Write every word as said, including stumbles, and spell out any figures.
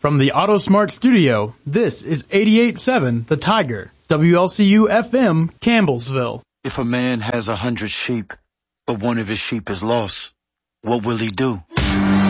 From the AutoSmart studio, this is eighty-eight point seven The Tiger, W L C U F M, Campbellsville. If a man has a hundred sheep, but one of his sheep is lost, what will he do?